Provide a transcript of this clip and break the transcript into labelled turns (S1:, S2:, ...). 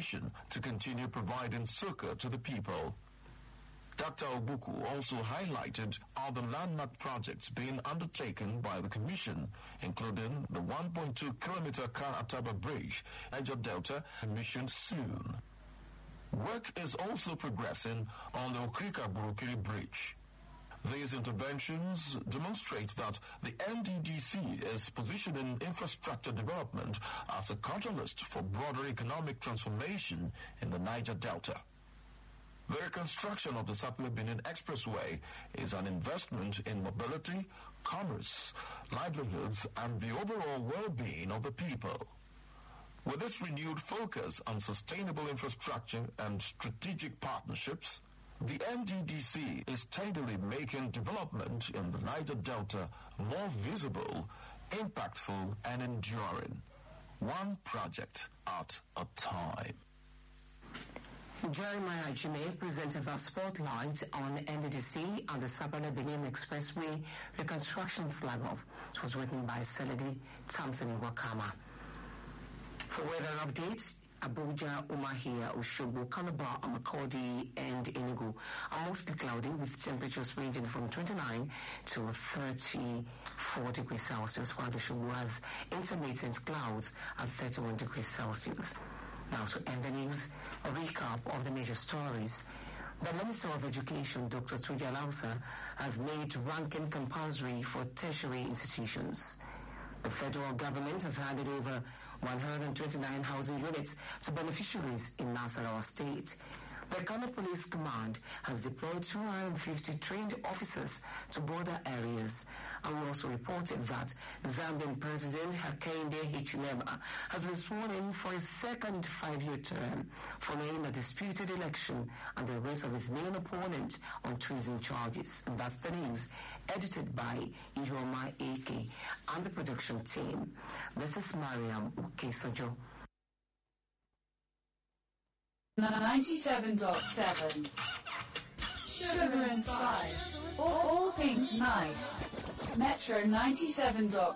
S1: commission to continue providing succor to the people. Dr. Obuku also highlighted other landmark projects being undertaken by the Commission, including the 1.2-kilometer Kan-Ataba Bridge, Niger Delta, commissioned soon. Work is also progressing on the Okrika-Burukiri Bridge. These interventions demonstrate that the NDDC is positioning infrastructure development as a catalyst for broader economic transformation in the Niger Delta. The reconstruction of the Sapele-Benin Expressway is an investment in mobility, commerce, livelihoods, and the overall well-being of the people. With this renewed focus on sustainable infrastructure and strategic partnerships, the NDDC is steadily making development in the Niger Delta more visible, impactful, and enduring, one project at a time.
S2: Jeremiah Ajime presented the spotlight on NDDC and the Sapele-Benin Expressway reconstruction flag-off. It was written by Seledi Thompson Wakama. For weather updates, Abuja, Umahia, Oshobo, Calabar, Makurdi, and Enugu are mostly cloudy with temperatures ranging from 29 to 34 degrees Celsius, while Oshobo has intermittent clouds at 31 degrees Celsius. Now to end the news, a recap of the major stories. The Minister of Education, Dr. Tuja Lausa, has made ranking compulsory for tertiary institutions. The federal government has handed over 129 housing units to beneficiaries in Nasarawa State. The Ghana Police Command has deployed 250 trained officers to border areas. And we also reported that Zambian President Hakainde Hichilema has been sworn in for his second 5-year term following a disputed election and the arrest of his main opponent on treason charges. And that's the news, edited by Ihuoma Eke and the production team. This is Mariam Ukesojo.
S3: 97.7 Sugar and Spice. All things nice. Metro 97.7